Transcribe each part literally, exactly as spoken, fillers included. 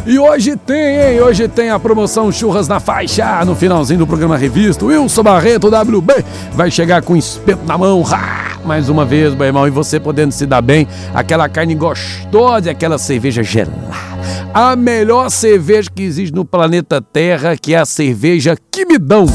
E hoje tem, hein? Hoje tem a promoção Churras na Faixa. No finalzinho do programa Revista, o Wilson Barreto, W B, vai chegar com espeto na mão. Ah, mais uma vez, meu irmão, e você podendo se dar bem. Aquela carne gostosa e aquela cerveja gelada. A melhor cerveja que existe no planeta Terra, que é a cerveja Quimidão.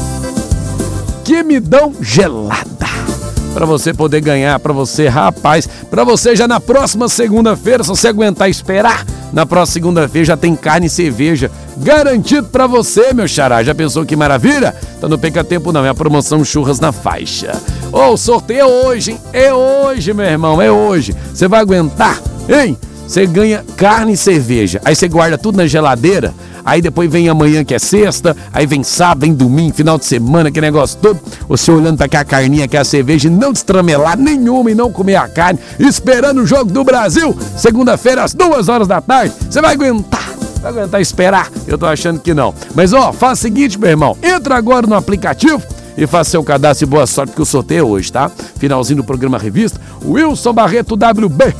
Quimidão gelada. Pra você poder ganhar, pra você, rapaz, pra você já na próxima segunda-feira, se você aguentar esperar, na próxima segunda-feira já tem carne e cerveja garantido pra você, meu xará. Já pensou que maravilha? Então não perca tempo não, é a promoção Churras na Faixa. Ô, oh, o sorteio é hoje, hein? É hoje, meu irmão, é hoje. Você vai aguentar, hein? Você ganha carne e cerveja, aí você guarda tudo na geladeira, aí depois vem amanhã que é sexta, aí vem sábado, vem domingo, final de semana, que negócio todo, você olhando pra aquela carninha, aquela cerveja e não destramelar nenhuma e não comer a carne, esperando o jogo do Brasil, segunda-feira às duas horas da tarde, você vai aguentar, vai aguentar esperar? Eu tô achando que não. Mas ó, faz o seguinte, meu irmão, entra agora no aplicativo e faça seu cadastro e boa sorte, porque o sorteio é hoje, tá? Finalzinho do programa Revista, Wilson Barreto W B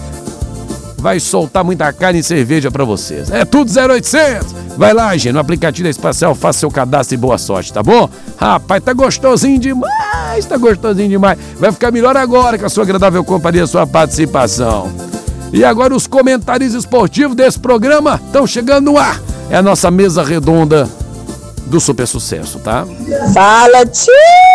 vai soltar muita carne e cerveja pra vocês. É tudo zero oitocentos. Vai lá, gente, no aplicativo da Espacial, faça seu cadastro e boa sorte, tá bom? Rapaz, tá gostosinho demais, tá gostosinho demais. Vai ficar melhor agora com a sua agradável companhia, a sua participação. E agora os comentários esportivos desse programa estão chegando no ar. É a nossa mesa redonda do Super Sucesso, tá? Fala, tio!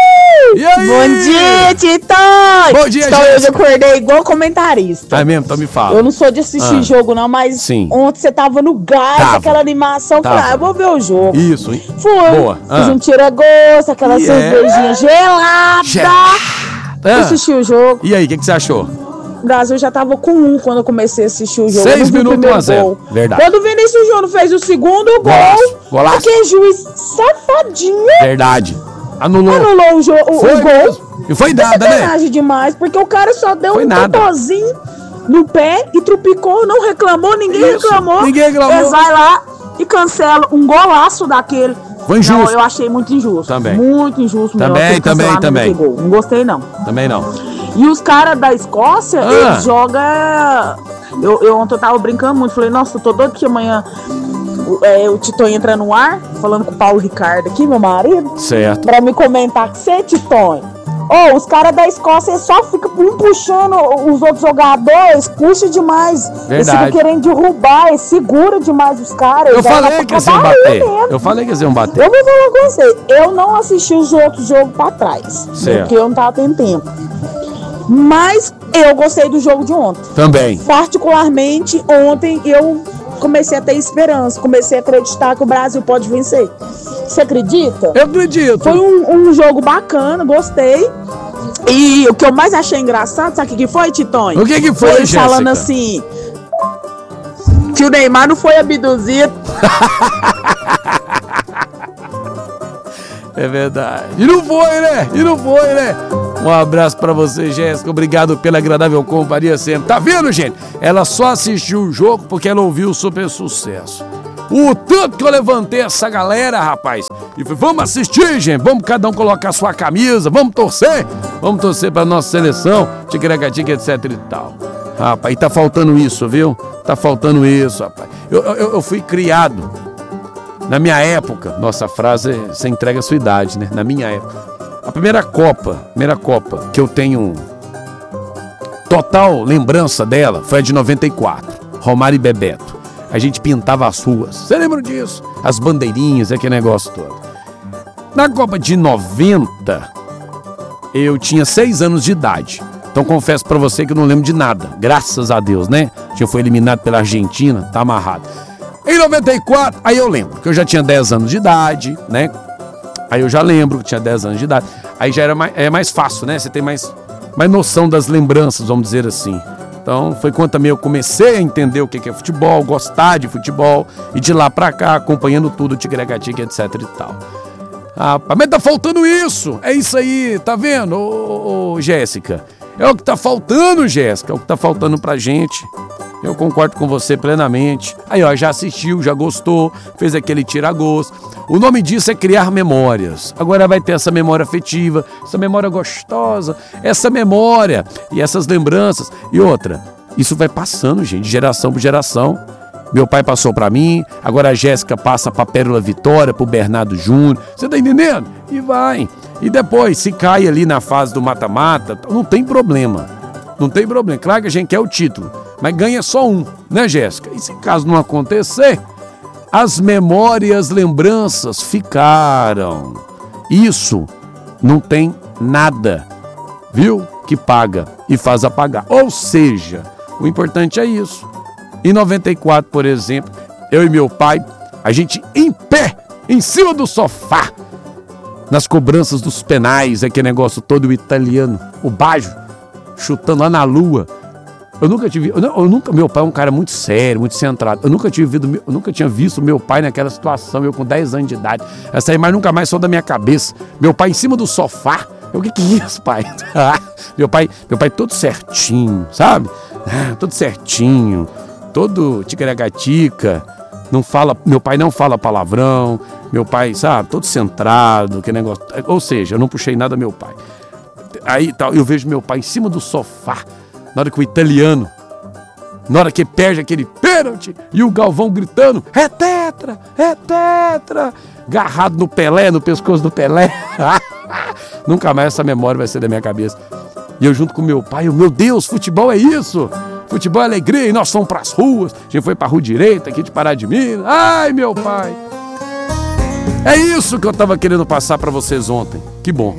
E aí? Bom dia, Titão! Bom dia, Então, Jéssica. hoje eu acordei igual comentarista. É mesmo? Então me fala. Eu não sou de assistir Ah. jogo, não, mas Sim. ontem você tava no gás, Tava. aquela animação. Tava. Falei, ah, eu vou ver o jogo. Isso, hein? Fui. Boa. Ah. Fiz um tira-gosto, aquela Yeah. cervejinha gelada. Gelada. Fui assistir o jogo. E aí, o que, que você achou? O Brasil já tava com um quando eu comecei a assistir o jogo. Seis Eu não vi o minutos primeiro a zero. gol. Verdade. Quando o Vinícius Júnior fez o segundo gol, Golaço. Golaço. aquele juiz safadinho Verdade. Anulou. anulou o, jo- o, Foi o gol. mesmo. E foi nada, né? Sacanagem demais, porque o cara só deu Foi um nada. totozinho no pé e trupicou, não reclamou, ninguém Isso, reclamou. ninguém reclamou. Eles vai lá e cancela um golaço daquele. Foi injusto. Não, eu achei muito injusto. Também. Muito injusto mesmo. Também, aquele também, cancelamento também. daquele gol. Não gostei, não. Também não. E os caras da Escócia, Ah. eles jogam. Eu, eu ontem eu tava brincando muito, falei, nossa, eu tô doido que amanhã o- é, o Titonho entra no ar, falando com o Paulo Ricardo aqui, meu marido, Certo. pra me comentar que você, Titonho. Ô, os caras da Escócia só ficam um puxando os outros jogadores, puxa demais. Eles Verdade. ficam querendo derrubar, eles seguram demais os caras. Eu eles falei eram que eles pra iam barriga bater. mesmo. Eu falei que eles iam bater. Eu vou falar com você, eu não assisti os outros jogos pra trás, Certo. porque eu não tava tendo tempo. Mas eu gostei do jogo de ontem. Também. Particularmente, ontem eu comecei a ter esperança, comecei a acreditar que o Brasil pode vencer. Você acredita? Eu acredito. Foi um, um jogo bacana, gostei. E o que eu mais achei engraçado, sabe o que que foi, Titonho? O que que foi, Eles falando Jéssica? assim, que o Neymar não foi abduzido. É verdade. E não foi, né? E não foi, né? Um abraço pra você, Jéssica. Obrigado pela agradável companhia sempre. Tá vendo, gente? Ela só assistiu o jogo porque ela ouviu o Super Sucesso. O tanto que eu levantei essa galera, rapaz. E falei, vamos assistir, gente. Vamos cada um colocar sua camisa. Vamos torcer. Vamos torcer pra nossa seleção. Ticaracatica, etc e tal. Rapaz, e tá faltando isso, viu? Tá faltando isso, rapaz. Eu, eu, eu fui criado. Na minha época, nossa frase, você entrega a sua idade, né? Na minha época. A primeira Copa, primeira Copa que eu tenho total lembrança dela foi a de noventa e quatro. Romário e Bebeto. A gente pintava as ruas. Você lembra disso? As bandeirinhas, aquele negócio todo. Na Copa de noventa, eu tinha seis anos de idade. Então confesso pra você que eu não lembro de nada. Graças a Deus, né? A gente foi eliminado pela Argentina, tá amarrado. Em noventa e quatro, aí eu lembro que eu já tinha dez anos de idade, né? Aí eu já lembro que tinha dez anos de idade. Aí já era mais, é mais fácil, né? Você tem mais, mais noção das lembranças, vamos dizer assim. Então foi quando também eu comecei a entender o que é futebol, gostar de futebol. E de lá pra cá, acompanhando tudo, tigregatica, etc e tal. Ah, mas tá faltando isso. É isso aí, tá vendo, ô, ô, ô, Jéssica? É o que tá faltando, Jéssica. É o que tá faltando pra gente. Eu concordo com você plenamente. Aí, ó, já assistiu, já gostou, fez aquele tira-gosto. O nome disso é criar memórias. Agora vai ter essa memória afetiva, essa memória gostosa, essa memória e essas lembranças. E outra, isso vai passando, gente, de geração por geração. Meu pai passou pra mim, agora a Jéssica passa pra Pérola Vitória, pro Bernardo Júnior. Você tá entendendo? E vai. E depois, se cai ali na fase do mata-mata, não tem problema. Não tem problema. Claro que a gente quer o título, mas ganha só um, né, Jéssica? E se caso não acontecer, as memórias, lembranças ficaram. Isso não tem nada, viu? Que paga e faz apagar. Ou seja, o importante é isso. Em noventa e quatro, por exemplo, eu e meu pai, a gente em pé, em cima do sofá, nas cobranças dos penais, aquele negócio todo italiano, o Baggio, chutando lá na lua. Eu nunca tive, eu, eu nunca, meu pai é um cara muito sério, muito centrado. Eu nunca tive visto, eu nunca tinha visto meu pai naquela situação, eu com dez anos de idade. Essa imagem nunca mais saiu da minha cabeça. Meu pai em cima do sofá. Eu, o que que é isso, pai? meu pai, meu pai todo certinho, sabe? Todo certinho, todo ticaracatica. Não fala, meu pai não fala palavrão. Meu pai, sabe, todo centrado, que negócio. Ou seja, eu não puxei nada meu pai. Aí tal, eu vejo meu pai em cima do sofá. Na hora que o italiano, na hora que perde aquele pênalti, e o Galvão gritando, é tetra, é tetra, agarrado no Pelé, no pescoço do Pelé. Nunca mais essa memória vai ser da minha cabeça. E eu junto com meu pai, eu, meu Deus, futebol é isso, futebol é alegria, e nós fomos pras ruas, a gente foi pra Rua Direita, aqui de Pará de Minas, ai meu pai. É isso que eu tava querendo passar pra vocês ontem, que bom.